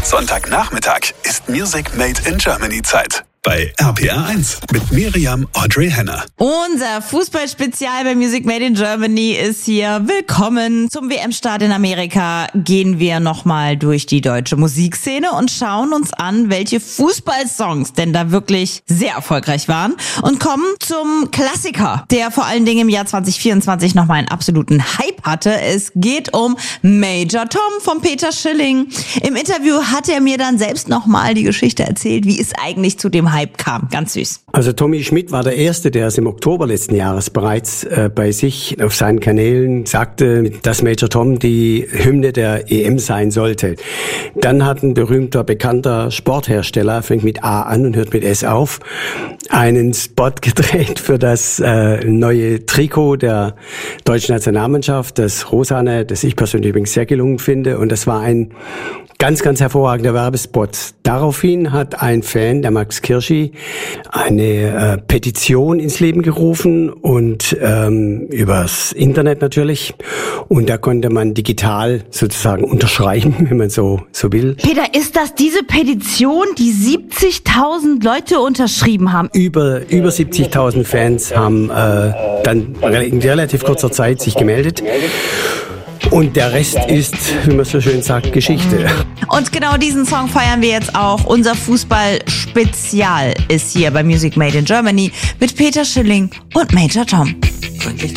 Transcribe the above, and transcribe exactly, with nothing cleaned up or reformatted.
Sonntagnachmittag ist Music Made in Germany Zeit. Bei R P R eins mit Miriam Audrey Henner. Unser Fußballspezial bei Music Made in Germany ist hier. Willkommen zum W M-Start in Amerika. Gehen wir nochmal durch die deutsche Musikszene und schauen uns an, welche Fußballsongs denn da wirklich sehr erfolgreich waren. Und kommen zum Klassiker, der vor allen Dingen im Jahr zwanzig vierundzwanzig nochmal einen absoluten Hype hatte. Es geht um Major Tom von Peter Schilling. Im Interview hat er mir dann selbst nochmal die Geschichte erzählt, wie es eigentlich zu dem Hype kam. Ganz süß. Also Tommy Schmidt war der Erste, der es im Oktober letzten Jahres bereits äh, bei sich auf seinen Kanälen sagte, dass Major Tom die Hymne der E M sein sollte. Dann hat ein berühmter, bekannter Sporthersteller, fängt mit A an und hört mit S auf, einen Spot gedreht für das äh, neue Trikot der deutschen Nationalmannschaft, das Rosane, das ich persönlich übrigens sehr gelungen finde. Und das war ein ganz, ganz hervorragender Werbespot. Daraufhin hat ein Fan, der Max Kirschi, eine äh, Petition ins Leben gerufen und ähm, übers Internet natürlich. Und da konnte man digital sozusagen unterschreiben, wenn man so so will. Peter, ist das diese Petition, die siebzigtausend Leute unterschrieben haben? Über über siebzigtausend Fans haben äh, dann in relativ kurzer Zeit sich gemeldet. Und der Rest ist, wie man so schön sagt, Geschichte. Und genau diesen Song feiern wir jetzt auch. Unser Fußball-Spezial ist hier bei Music Made in Germany mit Peter Schilling und Major Tom.